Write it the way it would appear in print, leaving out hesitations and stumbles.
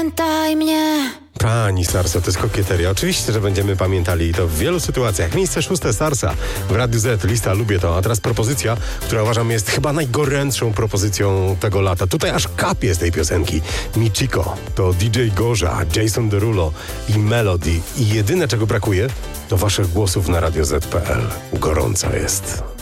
Pamiętaj mnie. Pani Sarsa, to jest kokieteria. Oczywiście, że będziemy pamiętali to w wielu sytuacjach. Miejsce 6 Sarsa w Radiu Z. Lista Lubię to. A teraz propozycja, która uważam jest chyba najgorętszą propozycją tego lata. Tutaj aż kapie z tej piosenki. Michiko, to DJ Gorza, Jason Derulo i Melody. I jedyne, czego brakuje, to waszych głosów na radioz.pl. Gorąca jest.